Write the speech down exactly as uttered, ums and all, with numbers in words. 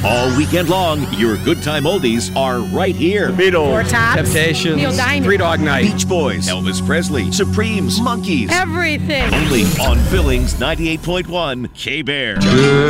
All weekend long, your good time oldies are right here. Beatles, Four Tops, Temptations, Neil Diamond, Three Dog Night, Beach Boys, Elvis Presley, Supremes, Monkees. everything. Only on Billings ninety-eight point one K-Bear.